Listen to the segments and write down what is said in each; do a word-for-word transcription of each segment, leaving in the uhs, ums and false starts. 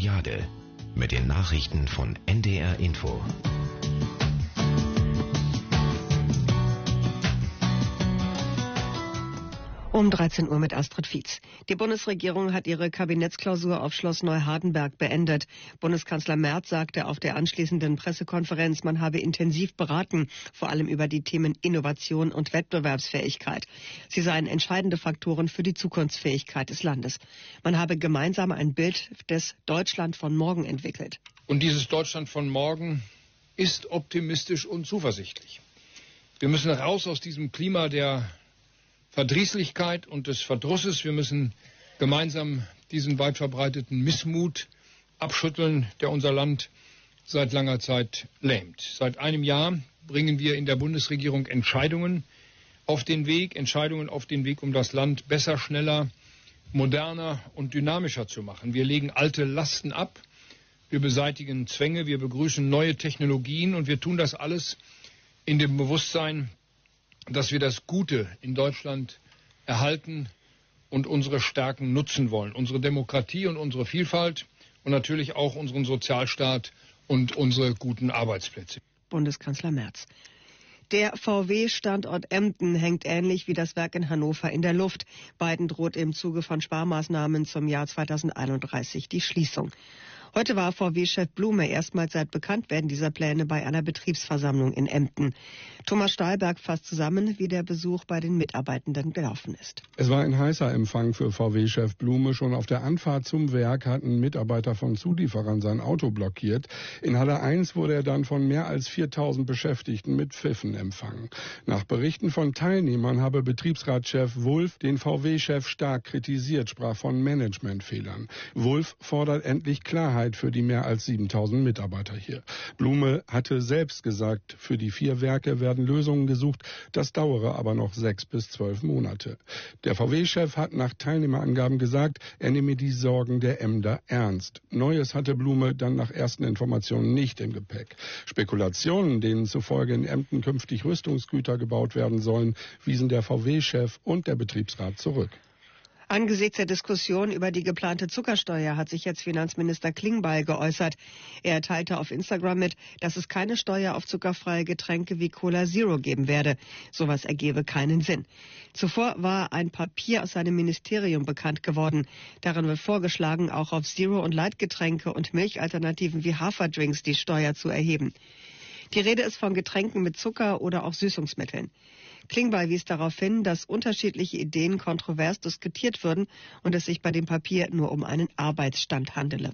Jade mit den Nachrichten von N D R Info. Um dreizehn Uhr mit Astrid Fietz. Die Bundesregierung hat ihre Kabinettsklausur auf Schloss Neuhardenberg beendet. Bundeskanzler Merz sagte auf der anschließenden Pressekonferenz, man habe intensiv beraten, vor allem über die Themen Innovation und Wettbewerbsfähigkeit. Sie seien entscheidende Faktoren für die Zukunftsfähigkeit des Landes. Man habe gemeinsam ein Bild des Deutschland von morgen entwickelt. Und dieses Deutschland von morgen ist optimistisch und zuversichtlich. Wir müssen raus aus diesem Klima der Verdrießlichkeit und des Verdrusses. Wir müssen gemeinsam diesen weit verbreiteten Missmut abschütteln, der unser Land seit langer Zeit lähmt. Seit einem Jahr bringen wir in der Bundesregierung Entscheidungen auf den Weg, Entscheidungen auf den Weg, um das Land besser, schneller, moderner und dynamischer zu machen. Wir legen alte Lasten ab, wir beseitigen Zwänge, wir begrüßen neue Technologien und wir tun das alles in dem Bewusstsein, dass wir das Gute in Deutschland erhalten und unsere Stärken nutzen wollen. Unsere Demokratie und unsere Vielfalt und natürlich auch unseren Sozialstaat und unsere guten Arbeitsplätze. Bundeskanzler Merz. Der V W-Standort Emden hängt ähnlich wie das Werk in Hannover in der Luft. Beiden droht im Zuge von Sparmaßnahmen zum Jahr zweitausendeinunddreißig die Schließung. Heute war V W-Chef Blume erstmals seit Bekanntwerden dieser Pläne bei einer Betriebsversammlung in Emden. Thomas Stahlberg fasst zusammen, wie der Besuch bei den Mitarbeitenden gelaufen ist. Es war ein heißer Empfang für V W-Chef Blume. Schon auf der Anfahrt zum Werk hatten Mitarbeiter von Zulieferern sein Auto blockiert. In Halle eins wurde er dann von mehr als viertausend Beschäftigten mit Pfiffen empfangen. Nach Berichten von Teilnehmern habe Betriebsratschef Wulff den V W-Chef stark kritisiert, sprach von Managementfehlern. Wulff fordert endlich Klarheit für die mehr als siebentausend Mitarbeiter hier. Blume hatte selbst gesagt, für die vier Werke werden Lösungen gesucht, das dauere aber noch sechs bis zwölf Monate. Der V W-Chef hat nach Teilnehmerangaben gesagt, er nehme die Sorgen der Emder ernst. Neues hatte Blume dann nach ersten Informationen nicht im Gepäck. Spekulationen, denen zufolge in Emden künftig Rüstungsgüter gebaut werden sollen, wiesen der V W-Chef und der Betriebsrat zurück. Angesichts der Diskussion über die geplante Zuckersteuer hat sich jetzt Finanzminister Klingbeil geäußert. Er teilte auf Instagram mit, dass es keine Steuer auf zuckerfreie Getränke wie Cola Zero geben werde. Sowas ergebe keinen Sinn. Zuvor war ein Papier aus seinem Ministerium bekannt geworden. Darin wird vorgeschlagen, auch auf Zero- und Light-Getränke und Milchalternativen wie Haferdrinks die Steuer zu erheben. Die Rede ist von Getränken mit Zucker oder auch Süßungsmitteln. Klingbeil wies darauf hin, dass unterschiedliche Ideen kontrovers diskutiert würden und es sich bei dem Papier nur um einen Arbeitsstand handele.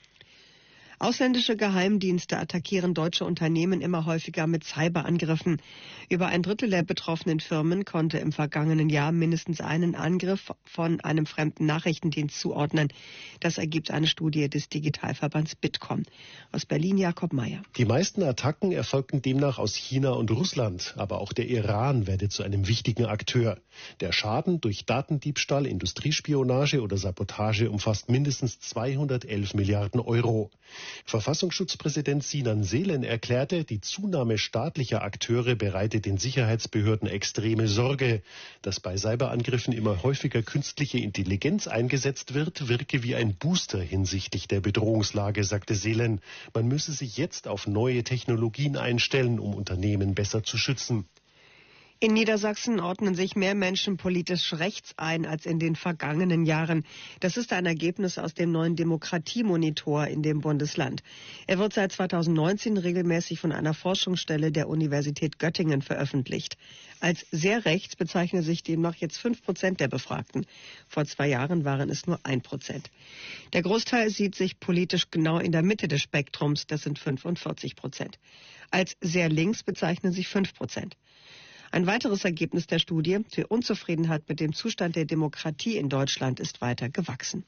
Ausländische Geheimdienste attackieren deutsche Unternehmen immer häufiger mit Cyberangriffen. Über ein Drittel der betroffenen Firmen konnte im vergangenen Jahr mindestens einen Angriff von einem fremden Nachrichtendienst zuordnen. Das ergibt eine Studie des Digitalverbands Bitkom. Aus Berlin Jakob Meyer. Die meisten Attacken erfolgten demnach aus China und Russland, aber auch der Iran werde zu einem wichtigen Akteur. Der Schaden durch Datendiebstahl, Industriespionage oder Sabotage umfasst mindestens zweihundertelf Milliarden Euro. Verfassungsschutzpräsident Sinan Selen erklärte, die Zunahme staatlicher Akteure bereite den Sicherheitsbehörden extreme Sorge. Dass bei Cyberangriffen immer häufiger künstliche Intelligenz eingesetzt wird, wirke wie ein Booster hinsichtlich der Bedrohungslage, sagte Selen. Man müsse sich jetzt auf neue Technologien einstellen, um Unternehmen besser zu schützen. In Niedersachsen ordnen sich mehr Menschen politisch rechts ein als in den vergangenen Jahren. Das ist ein Ergebnis aus dem neuen Demokratiemonitor in dem Bundesland. Er wird seit zweitausendneunzehn regelmäßig von einer Forschungsstelle der Universität Göttingen veröffentlicht. Als sehr rechts bezeichnen sich demnach jetzt fünf Prozent der Befragten. Vor zwei Jahren waren es nur ein Prozent. Der Großteil sieht sich politisch genau in der Mitte des Spektrums, das sind fünfundvierzig Prozent. Als sehr links bezeichnen sich fünf Prozent. Ein weiteres Ergebnis der Studie, die Unzufriedenheit mit dem Zustand der Demokratie in Deutschland ist weiter gewachsen.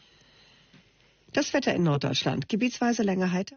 Das Wetter in Norddeutschland, gebietsweise länger heiter.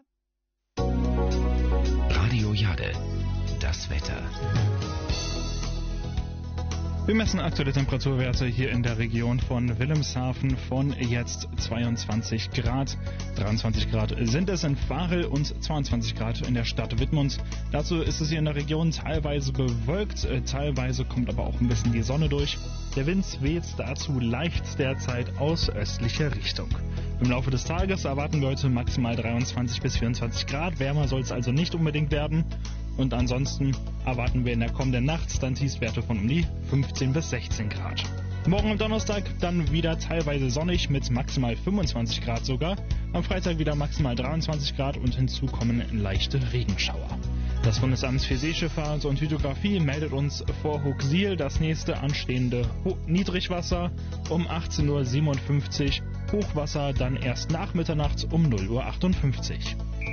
Radio Jade, das Wetter. Wir messen aktuelle Temperaturwerte hier in der Region von Wilhelmshaven von jetzt zweiundzwanzig Grad. dreiundzwanzig Grad sind es in Varel und zweiundzwanzig Grad in der Stadt Wittmund. Dazu ist es hier in der Region teilweise bewölkt, teilweise kommt aber auch ein bisschen die Sonne durch. Der Wind weht dazu leicht derzeit aus östlicher Richtung. Im Laufe des Tages erwarten wir heute maximal dreiundzwanzig bis vierundzwanzig Grad. Wärmer soll es also nicht unbedingt werden. Und ansonsten erwarten wir in der kommenden Nacht dann Tiefstwerte von um die fünfzehn bis sechzehn Grad. Morgen am Donnerstag dann wieder teilweise sonnig mit maximal fünfundzwanzig Grad sogar. Am Freitag wieder maximal dreiundzwanzig Grad und hinzu kommen leichte Regenschauer. Das Bundesamt für Seeschifffahrt und Hydrographie meldet uns vor Hooksiel das nächste anstehende Ho- Niedrigwasser um achtzehn Uhr siebenundfünfzig, Hochwasser dann erst nach Mitternacht um null Uhr achtundfünfzig.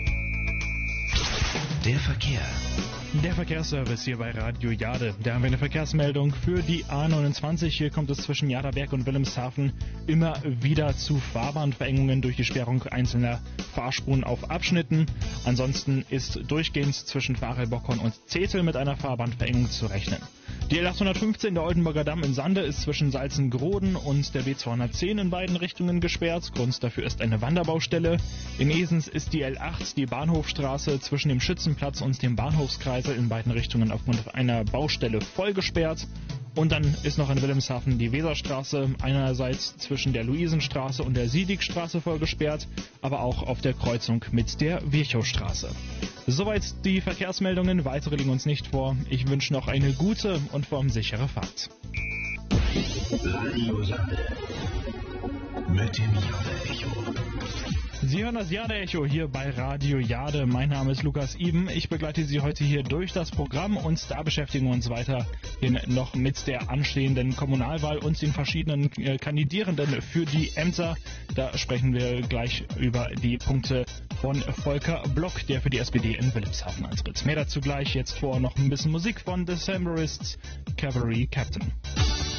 Der Verkehr. Der Verkehrsservice hier bei Radio Jade. Da haben wir eine Verkehrsmeldung für die A neunundzwanzig. Hier kommt es zwischen Jaderberg und Wilhelmshaven immer wieder zu Fahrbahnverengungen durch die Sperrung einzelner Fahrspuren auf Abschnitten. Ansonsten ist durchgehend zwischen Varel-Bockhorn und Zetel mit einer Fahrbahnverengung zu rechnen. Die L achthundertfünfzehn, der Oldenburger Damm in Sande, ist zwischen Salzengroden und der B zweihundertzehn in beiden Richtungen gesperrt. Grund dafür ist eine Wanderbaustelle. In Esens ist die L acht, die Bahnhofstraße, zwischen dem Schützenplatz und dem Bahnhofskreisel in beiden Richtungen aufgrund einer Baustelle voll gesperrt. Und dann ist noch in Wilhelmshaven die Weserstraße einerseits zwischen der Luisenstraße und der Siedigstraße voll gesperrt, aber auch auf der Kreuzung mit der Virchowstraße. Soweit die Verkehrsmeldungen, weitere liegen uns nicht vor. Ich wünsche noch eine gute und vor allem sichere Fahrt. Radio Jade mit dem Jade-Echo. Sie hören das Jade-Echo hier bei Radio Jade. Mein Name ist Lukas Iben. Ich begleite Sie heute hier durch das Programm und da beschäftigen wir uns weiterhin noch mit der anstehenden Kommunalwahl und den verschiedenen äh, Kandidierenden für die Ämter. Da sprechen wir gleich über die Punkte von Volker Block, der für die S P D in Wilhelmshaven antritt. Mehr dazu gleich. Jetzt vor noch ein bisschen Musik von Decemberists, Cavalry Captain.